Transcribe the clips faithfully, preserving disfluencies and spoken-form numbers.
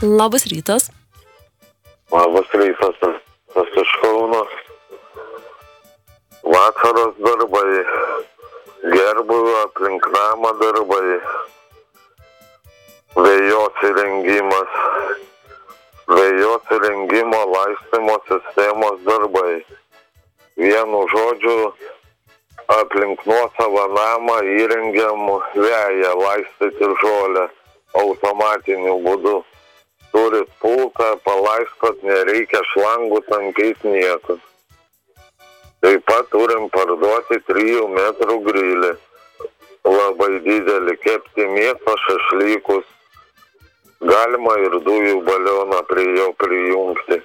Labas rytas. Labas rytas, tas iš Kauno. Vasaros darbai, gerbūvio aplink namą darbai, vėjos įrengimas, vėjos įrengimo laistymo sistemos darbai. Vienu žodžiu, aplink nuosavą namą įrengiam veją laistyti žolę automatiniu būdu. Turit pultą, palaistot, nereikia šlangų tankyti niekur. Taip pat turim parduoti trijų metrų grilį. Labai didelį, kepti mėsą, šašlykus. Galima ir dujų balioną prie jo prijungti.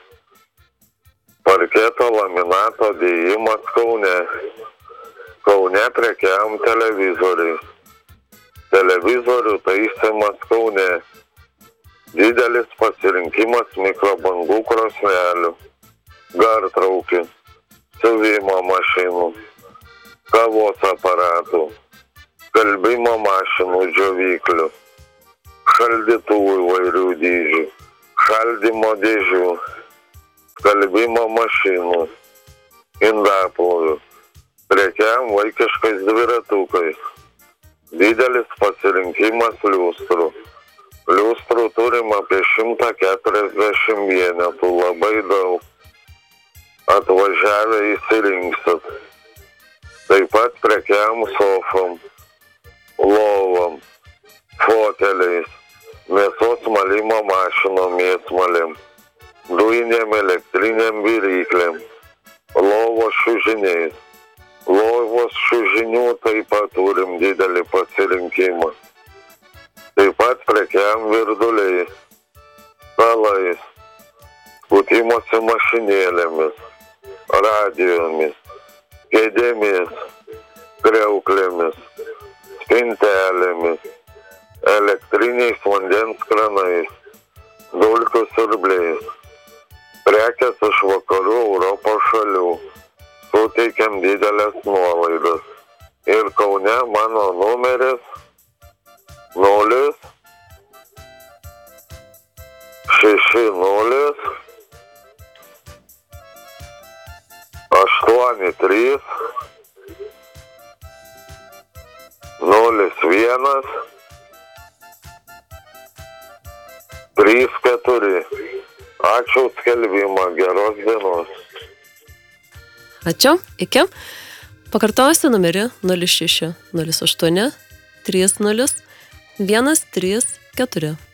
Parketo laminato dėjimas Kaune. Kaune prekiaujam televizoriais. Televizorių taisymas Kaune. Didelis pasirinkimas mikrobangų krosnelių, gartraukių, siuvimo mašinų, kavos aparatų, skalbimo mašinų džiovyklių, šaldytuvų įvairių dydžių, šaldymo dėžių, skalbimo mašinų, indaplovių, prekiam vaikiškais dviratukais. Didelis pasirinkimas liustrų. Liustrų turim apie šimtą keturiasdešimt vienetų, labai daug. Atvažiavę įsirinksit. Taip pat prekiam sofom, lovom, foteliais, mėsos malimo mašinom mėsmalėm, dujinėm elektriniam viryklėm, lovos čiužiniais. Lovos čiužinių taip pat turim didelį pasirinkimą. Taip pat prekiam virduliais, stalais, skutimosi mašinėlėmis, radijomis, kėdėmis, kriauklėmis, spintelėmis, elektriniais vandens kranais, dulkių siurbliais. Prekės iš vakarų Europos šalių. Suteikiam didelės nuolaidas. Ir Kaune mano numeris nulis šeši nulis aštuoni trys nulis vienas trys keturi. Ačiū skelbimą, geros dienos. Ačiū, iki. Pakartosiu numerį nulis šeši nulis aštuoni trys nulis vienas trys keturi.